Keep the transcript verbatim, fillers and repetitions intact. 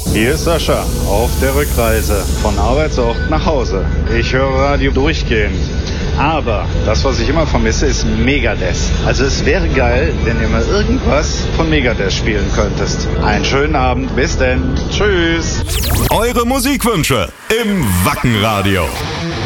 Hier ist Sascha auf der Rückreise von Arbeitsort nach Hause. Ich höre Radio durchgehend. Aber das, was ich immer vermisse, ist Megadeth. Also es wäre geil, wenn ihr mal irgendwas von Megadeth spielen könntest. Einen schönen Abend, bis denn. Tschüss. Eure Musikwünsche im Wackenradio.